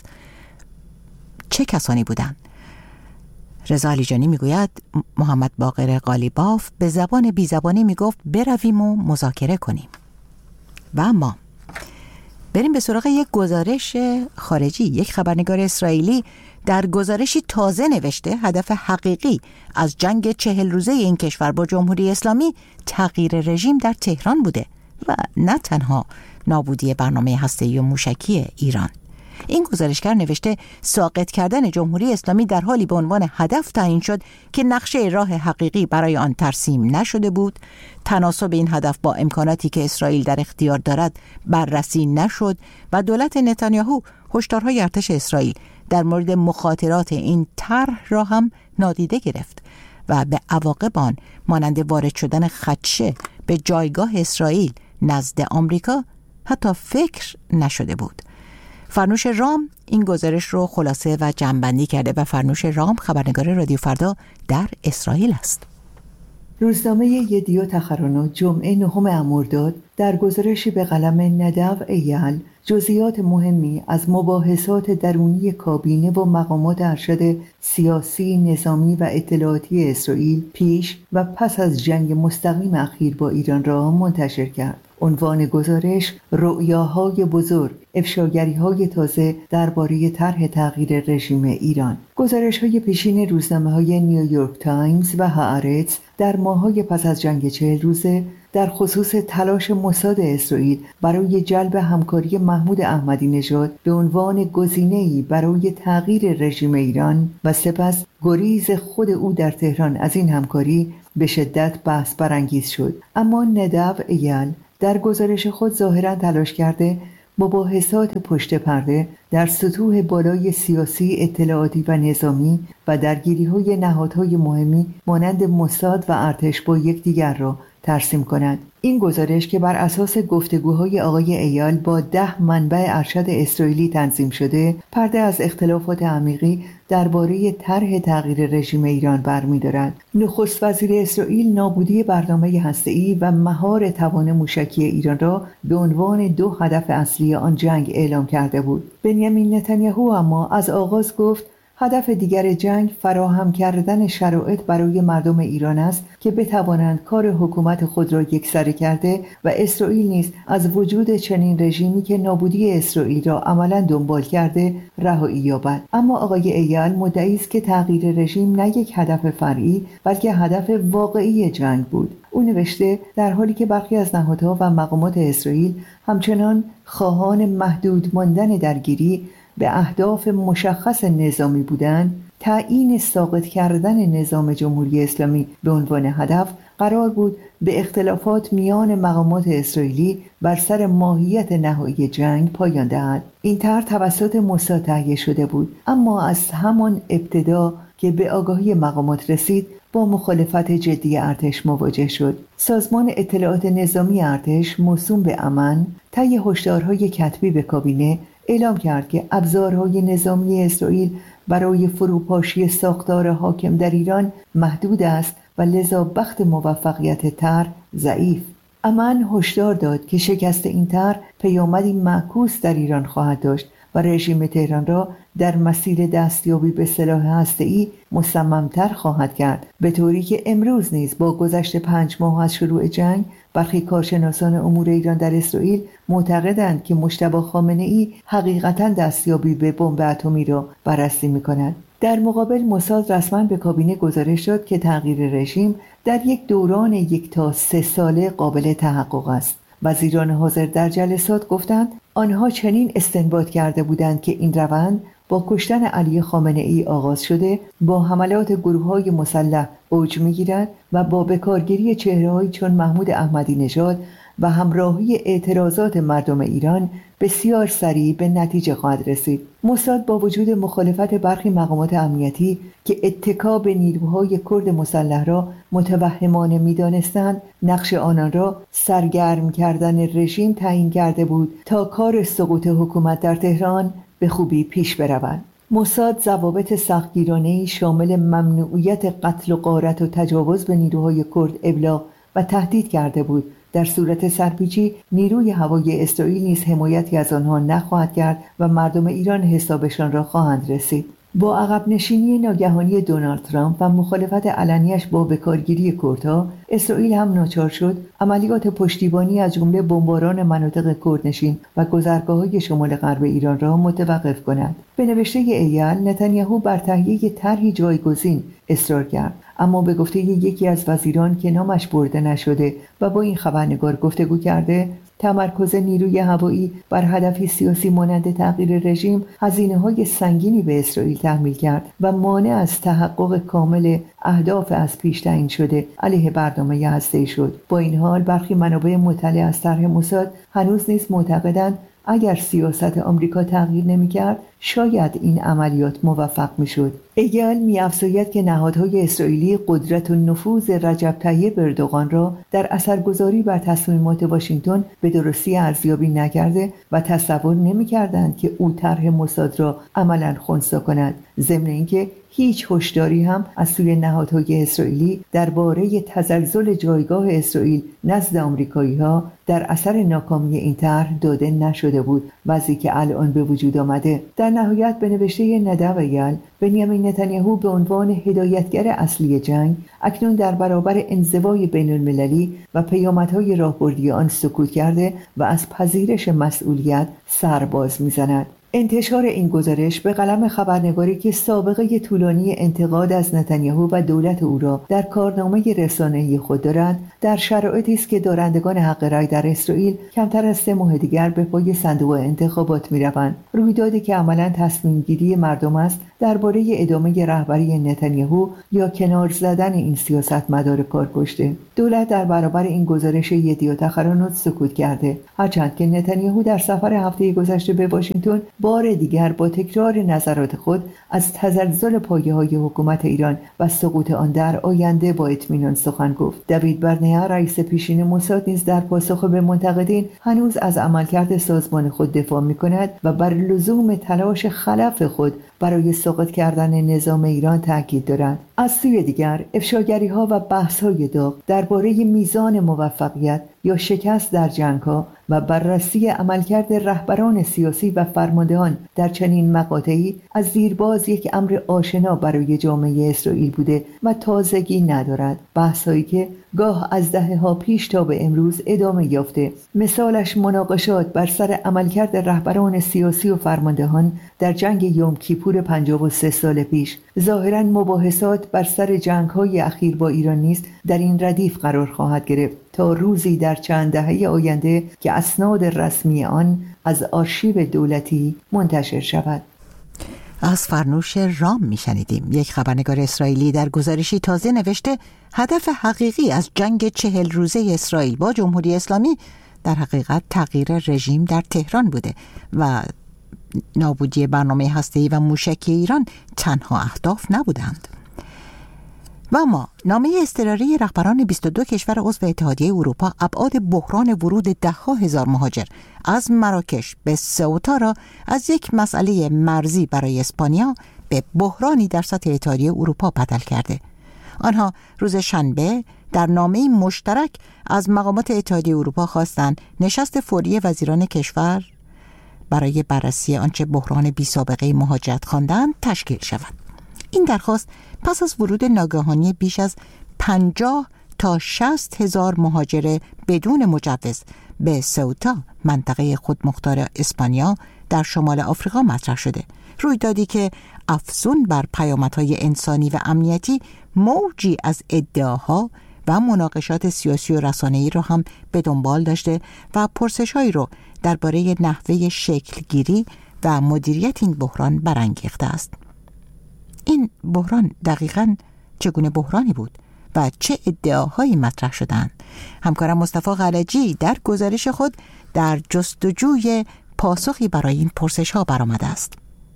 چه کسانی بودند؟ رضا علیجانی میگوید محمد باقر قالیباف به زبان بی زبانی میگفت برویم و مذاکره کنیم. و اما بریم به سراغ یک گزارش خارجی. یک خبرنگار اسرائیلی در گزارشی تازه نوشته هدف حقیقی از جنگ 40 روزه این کشور با جمهوری اسلامی تغییر رژیم در تهران بوده و نه تنها نابودی برنامه هسته‌ای و موشکی ایران. این گزارشگر نوشته ساقط کردن جمهوری اسلامی در حالی به عنوان هدف تعیین شد که نقشه راه حقیقی برای آن ترسیم نشده بود، تناسب این هدف با امکاناتی که اسرائیل در اختیار دارد بررسی نشد و دولت نتانیاهو هشدارهای ارتش اسرائیل در مورد مخاطرات این طرح را هم نادیده گرفت و به عواقب آن مانند وارد شدن خدشه به جایگاه اسرائیل نزد آمریکا حتی فکر نشده بود. فرنوش رام این گزارش رو خلاصه و جمع‌بندی کرده و فرنوش رام خبرنگار رادیو فردا در اسرائیل است. روزنامه یدیو تخرانو جمعه 9 مرداد در گزارشی به قلم ندو ایال جزئیات مهمی از مباحثات درونی کابینه و مقامات ارشد سیاسی، نظامی و اطلاعاتی اسرائیل پیش و پس از جنگ مستقیم اخیر با ایران را منتشر کرد. عنوان گزارش رؤیاهای بزرگ، افشاگری‌های تازه درباره طرح تغییر رژیم ایران. گزارش‌های پیشین روزنامه‌های نیویورک تایمز و هآرتز در ماه‌های پس از جنگ 40 روزه در خصوص تلاش موساد اسرائیل برای جلب همکاری محمود احمدی نژاد به عنوان گزینه‌ای برای تغییر رژیم ایران و سپس گریز خود او در تهران از این همکاری به شدت بحث برانگیز شد. اما ندو ایال در گزارش خود ظاهراً تلاش کرده مباحثات پشت پرده در سطوح بالای سیاسی، اطلاعاتی و نظامی و درگیری‌های نهادهای مهمی مانند موساد و ارتش با یکدیگر را ترسیم کنند. این گزارش که بر اساس گفتگوهای آقای ایال با 10 منبع ارشد اسرائیلی تنظیم شده، پرده از اختلافات عمیقی درباره طرح تغییر رژیم ایران برمی‌دارد. نخست وزیر اسرائیل نابودی برنامه هسته‌ای و مهار توان موشکی ایران را به عنوان 2 هدف اصلی آن جنگ اعلام کرده بود. بنیامین نتانیاهو اما از آغاز گفت هدف دیگر جنگ فراهم کردن شرایط برای مردم ایران است که بتوانند کار حکومت خود را یکسره کرده و اسرائیل نیز از وجود چنین رژیمی که نابودی اسرائیل را عملاً دنبال کرده رهایی یابد. اما آقای ایال مدعی است که تغییر رژیم نه یک هدف فرعی بلکه هدف واقعی جنگ بود. او نوشته در حالی که برخی از نهادها و مقامات اسرائیل همچنان خواهان محدود ماندن درگیری به اهداف مشخص نظامی بودند، تعیین ساقط کردن نظام جمهوری اسلامی به عنوان هدف قرار بود به اختلافات میان مقامات اسرائیلی بر سر ماهیت نهایی جنگ پایان دهد. این طرح توسط موساد تهیه شده بود، اما از همان ابتدا که به آگاهی مقامات رسید با مخالفت جدی ارتش مواجه شد. سازمان اطلاعات نظامی ارتش موسوم به امن طی هشدارهای کتبی به کابینه اعلام کرد که ابزارهای نظامی اسرائیل برای فروپاشی ساختار حاکم در ایران محدود است و لذا بخت موفقیت طرح ضعیف. امن هشدار داد که شکست این طرح پیامدی معکوس در ایران خواهد داشت و رژیم تهران را در مسیر دستیابی به سلاح هسته‌ای مصمم‌تر خواهد کرد، به طوری که امروز نیز با گذشت 5 ماه از شروع جنگ برخی کارشناسان امور ایران در اسرائیل معتقدند که مجتبی خامنه‌ای حقیقتاً دستیابی به بمب اتمی را بررسی می‌کند. در مقابل موساد رسما به کابینه گزارش داد که تغییر رژیم در یک دوران 1 تا 3 ساله قابل تحقق است. وزیران حاضر در جلسات گفتند آنها چنین استنباط کرده بودند که این روند با کشتن علی خامنه‌ای آغاز شده، با حملات گروه‌های مسلح اوج می‌گیرد و با بکارگیری چهره‌هایی چون محمود احمدی نژاد و همراهی اعتراضات مردم ایران بسیار سریع به نتیجه خواهد رسید. موساد با وجود مخالفت برخی مقامات امنیتی که اتکا به نیروهای کرد مسلح را متوهمانه می‌دانستند، نقش آنان را سرگرم کردن رژیم تعیین کرده بود تا کار سقوط حکومت در تهران به خوبی پیش برود. موساد ضوابط سختگیرانه‌ای شامل ممنوعیت قتل و غارت و تجاوز به نیروهای کرد ابلاغ و تهدید کرده بود در صورت سرپیچی نیروی هوایی اسرائیل نیز حمایتی از آنها نخواهد کرد و مردم ایران حسابشان را خواهند رسید. با عقب نشینی ناگهانی دونالد ترامپ و مخالفت علنیش با بکارگیری کردها، اسرائیل هم ناچار شد عملیات پشتیبانی از جمله بمباران مناطق کردنشین و گذرگاه‌های شمال غرب ایران را متوقف کند. به نوشته ایال، نتانیاهو بر تهیه طرحی جایگزین اصرار کرد، اما به گفته یکی از وزیران که نامش برده نشده و با این خبرنگار گفتگو کرده، تمرکز نیروی هوایی بر هدفی سیاسی مانند تغییر رژیم هزینه‌های سنگینی به اسرائیل تحمیل کرد و مانع از تحقق کامل اهداف از پیش تعیین شده علیه برنامه هسته‌ای شد. با این حال برخی منابع مطلع از طرح موساد هنوز نیز معتقدند اگر سیاست آمریکا تغییر نمی‌کرد شاید این عملیات موفق می‌شد. ایال می‌افزاید که نهادهای اسرائیلی قدرت و نفوذ رجب طیب اردوغان را در اثرگذاری بر تصمیمات واشنگتن به درستی ارزیابی نکرده و تصور نمی‌کردند که او طرح موساد را عملاً خنثی کند. ضمن اینکه هیچ هشداری هم از سوی نهادهای اسرائیلی درباره تزلزل جایگاه اسرائیل نزد آمریکایی‌ها در اثر ناکامی این طرح داده نشده بود، وضعی که الان به وجود آمده. در نهایت به نوشته ندو ایل، بنیامین نتانیاهو به عنوان هدایتگر اصلی جنگ اکنون در برابر انزوای بین‌المللی و پیامدهای راهبردی آن سکوت کرده و از پذیرش مسئولیت سر باز می‌زند. انتشار این گزارش به قلم خبرنگاری که سابقه طولانی انتقاد از نتانیاهو و دولت او را در کارنامه رسانه‌ای خود دارد، در شرایطی است که دارندگان حق رای در اسرائیل کمتر از 3 ماه دیگر به پای صندوق انتخابات می‌روند. رویدادی که عملاً تصمیم‌گیری مردم است درباره ادامه رهبری نتانیاهو یا کنار زدن این سیاستمدار کارکشته. دولت در برابر این گزارش یدیوت اخرانوت سکوت کرده، هرچند که نتانیاهو در سفر هفته گذشته به واشنگتن بار دیگر با تکرار نظرات خود از تزلزل پایه‌های حکومت ایران و سقوط آن در آینده با اطمینان سخن گفت. دوید برنیا رئیس پیشین موساد نیز در پاسخ به منتقدین هنوز از عملکرد سازمان خود دفاع می‌کند و بر لزوم تلاش خلف خود برای سقوط کردن نظام ایران تاکید دارد. از سوی دیگر افشاگری‌ها و بحث‌های داغ درباره میزان موفقیت یا شکست در جنگ‌ها و بررسی عملکرد رهبران سیاسی و فرماندهان در چنین مقاطعی از دیرباز یک امر آشنا برای جامعه اسرائیل بوده و تازگی ندارد. بحث‌هایی که گاه از دهه‌ها پیش تا به امروز ادامه یافته. مثالش مناقشات بر سر عملکرد رهبران سیاسی و فرماندهان در جنگ یوم کیپور 53 سال پیش. ظاهراً مباحثات بر سر جنگ‌های اخیر با ایران نیز در این ردیف قرار خواهد گرفت تا روزی در چند دهه آینده که اسناد رسمی آن از آرشیو دولتی منتشر شود. از فرنوش رام میشنیدیم. یک خبرنگار اسرائیلی در گزارشی تازه نوشته هدف حقیقی از جنگ 40 روزه اسرائیل با جمهوری اسلامی در حقیقت تغییر رژیم در تهران بوده و نابودی برنامه هسته‌ای و موشکی ایران تنها اهداف نبودند. و اما نامه اضطراری رهبران 22 کشور عضو اتحادیه اروپا ابعاد بحران ورود ده‌ها هزار مهاجر از مراکش به سئوتا را از یک مسئله مرزی برای اسپانیا به بحرانی در سطح اتحادیه اروپا بدل کرده. آنها روز شنبه در نامه مشترک از مقامات اتحادیه اروپا خواستند نشست فوری وزیران کشور برای بررسی آنچه بحران بی‌سابقه مهاجرت خواندند تشکیل شود. این درخواست پس از ورود ناگهانی بیش از 50 تا 60 هزار مهاجر بدون مجوز به سئوتا، منطقه خودمختار اسپانیا در شمال آفریقا مطرح شده. رویدادی که افزون بر پیامدهای انسانی و امنیتی موجی از ادعاها و مناقشات سیاسی و رسانه‌ای را هم به دنبال داشته و پرسش‌هایی را درباره نحوه شکلگیری و مدیریت این بحران برانگیخته است. این بحران دقیقاً چگونه بحرانی بود و چه ادعاهایی مطرح شدند؟ همکارم مصطفی غلجی در گزارش خود در جستجوی پاسخی برای این پرسش‌ها برآمده است.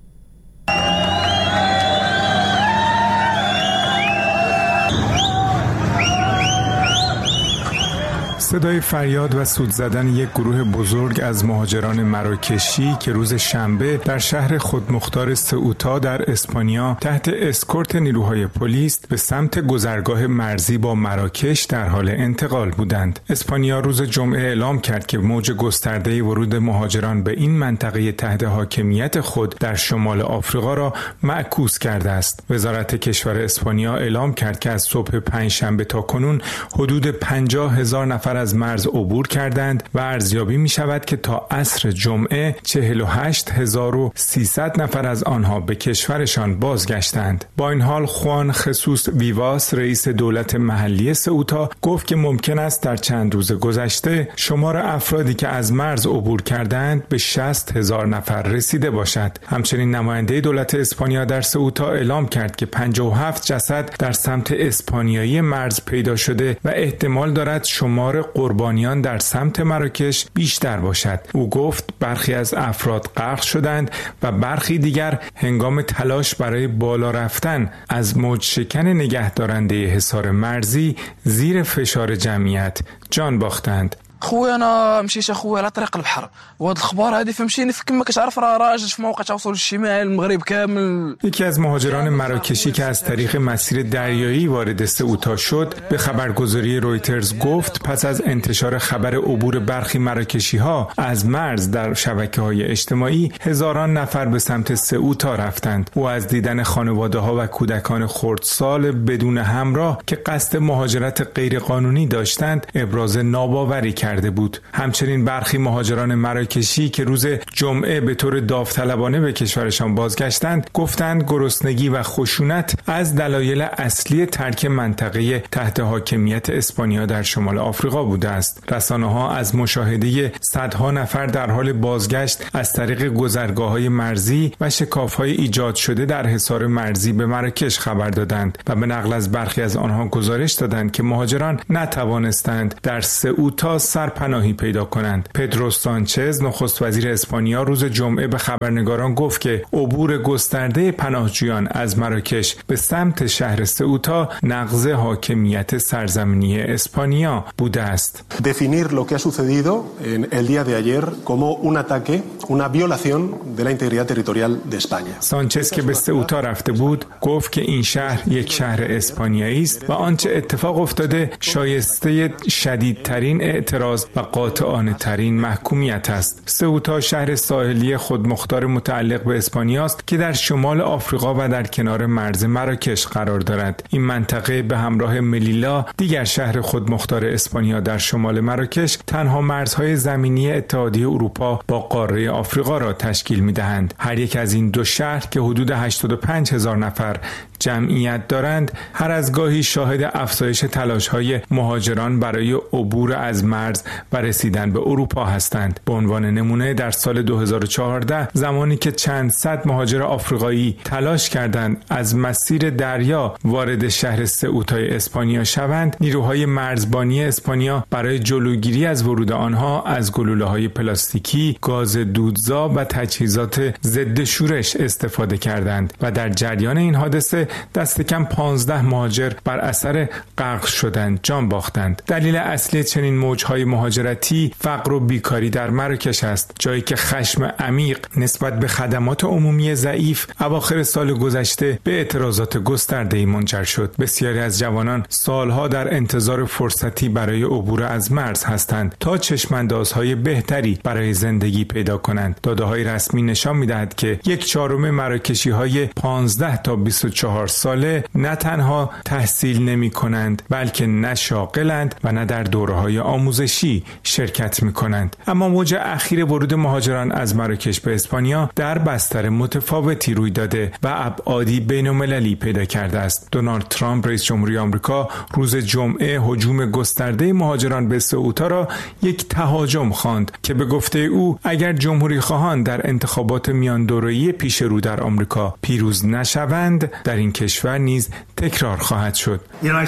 صدای فریاد و سود زدن یک گروه بزرگ از مهاجران مراکشی که روز شنبه در شهر خودمختار سئوتا در اسپانیا تحت اسکورت نیروهای پلیس به سمت گذرگاه مرزی با مراکش در حال انتقال بودند. اسپانیا روز جمعه اعلام کرد که موج گسترده ورود مهاجران به این منطقه تحت حاکمیت خود در شمال آفریقا را معکوس کرده است. وزارت کشور اسپانیا اعلام کرد که از صبح پنجشنبه تا کنون حدود 50,000 نفر از مرز عبور کردند و ارزیابی می شود که تا عصر جمعه 48,300 نفر از آنها به کشورشان بازگشتند. با این حال خوان خصوص ویواس رئیس دولت محلی سئوتا گفت که ممکن است در چند روز گذشته شمار افرادی که از مرز عبور کردند به 60,000 نفر رسیده باشد. همچنین نماینده دولت اسپانیا در سئوتا اعلام کرد که 57 جسد در سمت اسپانیایی مرز پیدا شده و احتمال دارد شمار قربانیان در سمت مراکش بیشتر باشد. او گفت برخی از افراد غرق شدند و برخی دیگر هنگام تلاش برای بالا رفتن از موج شکن نگهدارنده حصار مرزی زیر فشار جمعیت جان باختند. خويا انا مشيت اخويا على طريق البحر وهاد الاخبار هذه فمشيني كما كتعرف راه راجل في موقع التواصل اجتماعي المغرب کامل. یکی از مهاجران مراکشی که از طریق مسیر دریایی وارد سئوتا شد به خبرگزاری رویترز گفت پس از انتشار خبر عبور برخی مراکشی‌ها از مرز در شبکه‌های اجتماعی هزاران نفر به سمت سئوتا رفتند. او از دیدن خانواده‌ها و کودکان خردسال بدون همراه که قصد مهاجرت غیرقانونی داشتند ابراز ناباوری کرده بود. همچنین برخی مهاجران مراکشی که روز جمعه به طور داوطلبانه به کشورشان بازگشتند گفتند گرسنگی و خشونت از دلایل اصلی ترک منطقه تحت حاکمیت اسپانیا در شمال آفریقا بوده است. رسانه‌ها از مشاهده صدها نفر در حال بازگشت از طریق گذرگاه‌های مرزی و شکاف‌های ایجاد شده در حصار مرزی به مراکش خبر دادند و به نقل از برخی از آنها گزارش دادند که مهاجران نتوانستند در سئوتا سرپناهی پیدا کنند. پدرو سانچز نخست وزیر اسپانیا روز جمعه به خبرنگاران گفت که عبور گسترده پناهجویان از مراکش به سمت شهر سئوتا نقض حاکمیت سرزمینی اسپانیا بوده است. Definir lo que ha sucedido en el día de ayer como un ataque, una violación de la integridad territorial de España. سانچز که به سئوتا رفته بود گفت که این شهر یک شهر اسپانیایی است و آنچه اتفاق افتاده شایسته شدیدترین اعتراض و قاطعانه ترین محکومیت است. سئوتا شهر ساحلی خودمختار متعلق به اسپانیا است که در شمال آفریقا و در کنار مرز مراکش قرار دارد. این منطقه به همراه ملیلا دیگر شهر خودمختار اسپانیا در شمال مراکش تنها مرزهای زمینی اتحادیه اروپا با قاره آفریقا را تشکیل می‌دهند. هر یک از این دو شهر که حدود 85,000 نفر جمعیت دارند هر از گاهی شاهد افزایش تلاش‌های مهاجران برای عبور از مرز و رسیدن به اروپا هستند. به عنوان نمونه در سال 2014 زمانی که چند صد مهاجر آفریقایی تلاش کردند از مسیر دریا وارد شهر سئوتای اسپانیا شوند، نیروهای مرزبانی اسپانیا برای جلوگیری از ورود آنها از گلوله‌های پلاستیکی، گاز دودزا و تجهیزات ضد شورش استفاده کردند و در جریان این حادثه دست کم 15 مهاجر بر اثر غرق شدند جان باختند. دلیل اصلی چنین موج‌های مهاجرتی فقر و بیکاری در مراکش است، جایی که خشم عمیق نسبت به خدمات عمومی ضعیف اواخر سال گذشته به اعتراضات گسترده‌ای منجر شد. بسیاری از جوانان سالها در انتظار فرصتی برای عبور از مرز هستند تا چشم‌اندازهای بهتری برای زندگی پیدا کنند. داده‌های رسمی نشان می‌دهد که 1/4 مراکشی‌های 15 تا 24 ساله نه تنها تحصیل نمی‌کنند بلکه نه شاغلند و نه در دوره‌های آموزشی شرکت می‌کنند. اما موج اخیر ورود مهاجران از مراکش به اسپانیا در بستر متفاوتی روی داده و ابعادی بین‌المللی پیدا کرده است. دونالد ترامپ رئیس جمهوری آمریکا روز جمعه هجوم گسترده مهاجران به سئوتا را یک تهاجم خواند که به گفته او اگر جمهوری خواهان در انتخابات میان دوره‌ای پیش رو در آمریکا پیروز نشوند در این کشور نیز تکرار خواهد شد.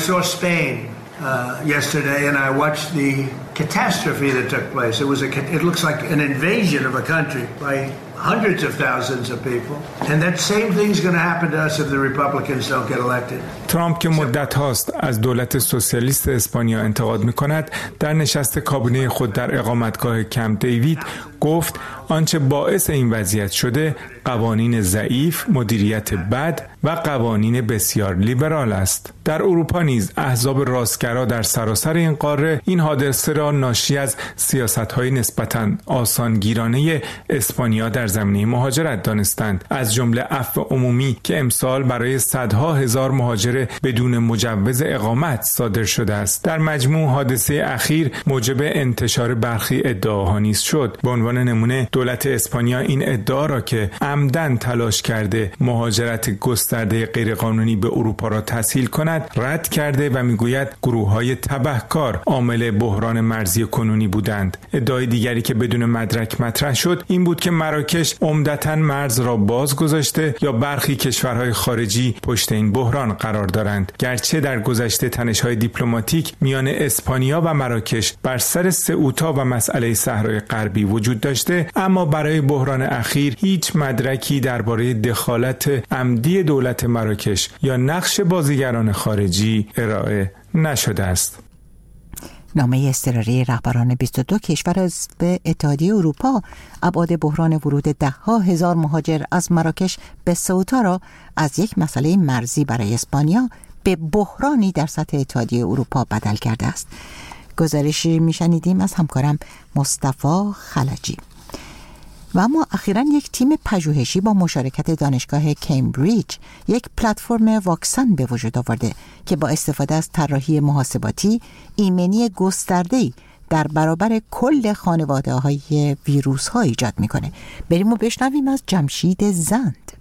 Yesterday and I watched the catastrophe that took place. It looks like an invasion of a country by hundreds of thousands of people. And that same thing's going to happen to us if the Republicans don't get elected. ترامپ که مدت هاست از دولت سوسیالیست اسپانیا انتقاد می‌کند، در نشست کابینه خود در اقامتگاه کمپ دیوید گفت آنچه باعث این وضعیت شده قوانین ضعیف، مدیریت بد و قوانین بسیار لیبرال است. در اروپا نیز احزاب راستگرا در سراسر این قاره این حادثه را ناشی از سیاست‌های نسبتاً آسانگیرانه اسپانیا در زمینه مهاجرت دانستند، از جمله عفو عمومی که امسال برای صدها هزار مهاجر بدون مجوز اقامت صادر شده است. در مجموع حادثه اخیر موجب انتشار برخی ادعاها نیز شد. به عنوان نمونه دولت اسپانیا این ادعا را که عمدن تلاش کرده مهاجرت گسترده غیرقانونی به اروپا را تسهیل کند رد کرده و میگوید گروه‌های تبهکار عامل بحران مرزی کنونی بودند. ادعای دیگری که بدون مدرک مطرح شد این بود که مراکش عمدتاً مرز را باز گذاشته یا برخی کشورهای خارجی پشت این بحران قرار دارند. گرچه در گذشته تنش‌های دیپلماتیک میان اسپانیا و مراکش بر سر سئوتا و مسئله صحرای غربی وجود داشته، اما برای بحران اخیر هیچ مدرکی درباره دخالت عمدی دولت مراکش یا نقش بازیگران خارجی ارائه نشده است. نامه اضطراری رهبران 22 کشور عضو اتحادیه اروپا ابعاد بحران ورود 10,000 مهاجر از مراکش به سئوتا را از یک مسئله مرزی برای اسپانیا به بحرانی در سطح اتحادیه اروپا بدل کرده است. گزارشی میشنیدیم از همکارم مصطفی خلجی. و اما اخیراً یک تیم پژوهشی با مشارکت دانشگاه کمبریج یک پلتفرم واکسن به وجود آورده که با استفاده از طراحی محاسباتی ایمنی گسترده‌ای در برابر کل خانواده‌های ویروس‌ها ایجاد می‌کنه. بریم و بشنویم از جمشید زند.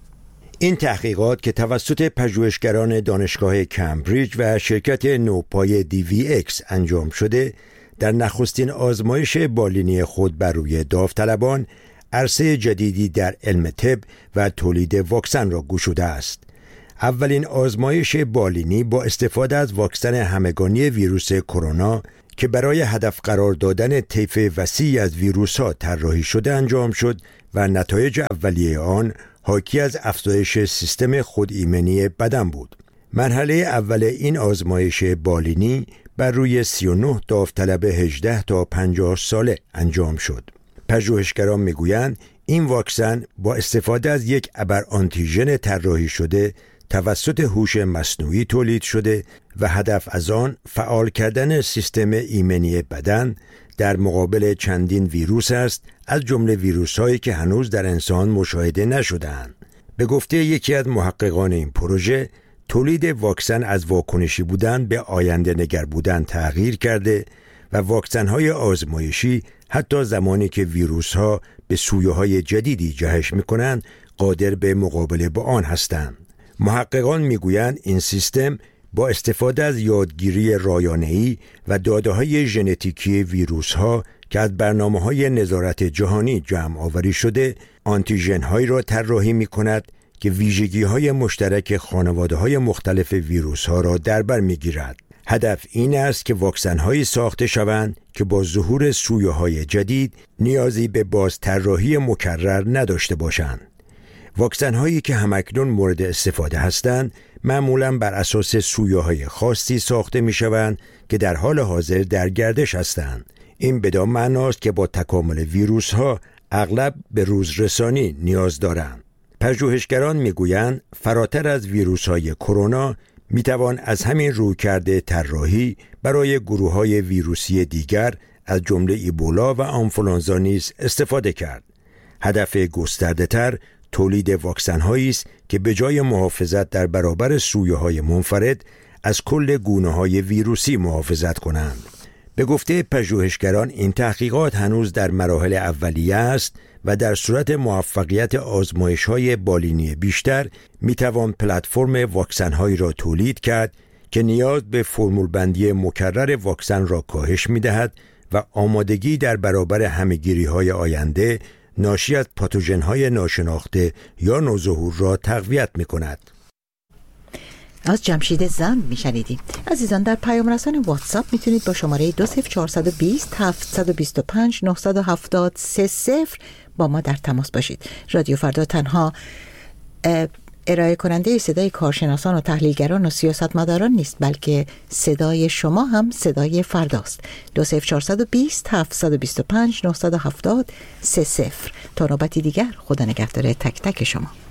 این تحقیقات که توسط پژوهشگران دانشگاه کمبریج و شرکت نوپای DVX انجام شده، در نخستین آزمایش بالینی خود بر روی داوطلبان عرصه جدیدی در علم طب و تولید واکسن را گشوده است. اولین آزمایش بالینی با استفاده از واکسن همگانی ویروس کرونا که برای هدف قرار دادن طیف وسیعی از ویروس‌ها طراحی شده انجام شد و نتایج اولیه آن حاکی از افزایش سیستم خودایمنی بدن بود. مرحله اول این آزمایش بالینی بر روی 39 داوطلب 18 تا 50 ساله انجام شد. پژوهشگران میگویند این واکسن با استفاده از یک ابر آنتیژن طراحی شده توسط هوش مصنوعی تولید شده و هدف از آن فعال کردن سیستم ایمنی بدن در مقابل چندین ویروس است، از جمله ویروس‌هایی که هنوز در انسان مشاهده نشده‌اند. به گفته یکی از محققان این پروژه، تولید واکسن از واکنشی بودن به آینده نگر بودن تغییر کرده و واکسن‌های آزمایشی حتی زمانی که ویروس‌ها به سویه‌های جدیدی جهش می‌کنند قادر به مقابله با آن هستند. محققان می‌گویند این سیستم با استفاده از یادگیری رایانه‌ای و داده‌های ژنتیکی ویروس‌ها که از برنامه‌های نظارت جهانی جمع آوری شده، آنتیژن‌هایی را طراحی می‌کند که ویژگی‌های مشترک خانواده‌های مختلف ویروس‌ها را در بر می‌گیرد. هدف این است که واکسن‌هایی ساخته شوند که با ظهور سویه‌های جدید نیازی به بازطراحی مکرر نداشته باشند. واکسن‌هایی که همکنون مورد استفاده هستند معمولاً بر اساس سویه‌های خاصی ساخته می‌شوند که در حال حاضر در گردش هستند. این بدان معناست که با تکامل ویروس‌ها اغلب به روزرسانی نیاز دارند. پژوهشگران میگویند فراتر از ویروس‌های کرونا میتوان از همین رویکرد طراحی برای گروه‌های ویروسی دیگر از جمله ایبولا و آنفولانزا نیز استفاده کرد. هدف گسترده‌تر تولید واکسن‌هایی است که به جای محافظت در برابر سویه‌های منفرد از کل گونه‌های ویروسی محافظت کنند. به گفته پژوهشگران این تحقیقات هنوز در مراحل اولیه است و در صورت موفقیت آزمایش‌های بالینی بیشتر میتوان پلتفرم واکسن‌هایی را تولید کرد که نیاز به فرمولبندی مکرر واکسن را کاهش می‌دهد و آمادگی در برابر همه‌گیری‌های آینده ناشی از پاتوژن‌های ناشناخته یا نوظهور را تقویت می‌کند. از جمشید زند میشنیدیم. عزیزان، در پیام رسان واتساپ میتونید با شماره 20420 725 970 با ما در تماس باشید. رادیو فردا تنها ارائه کننده صدای کارشناسان و تحلیلگران و سیاستمداران نیست، بلکه صدای شما هم صدای فرداست. 20420 725 970 تا نوبتی دیگر، خدا نگهدار تک تک شما.